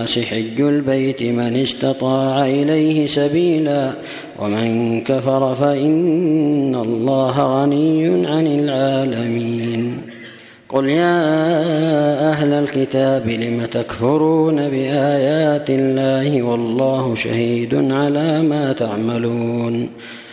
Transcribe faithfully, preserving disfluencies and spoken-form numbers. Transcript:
للناس حج البيت من استطاع إليه سبيلا ومن كفر فإن الله غني عن العالمين. قل يا أهل الكتاب لم تكفرون بآيات الله والله شهيد على ما تعملون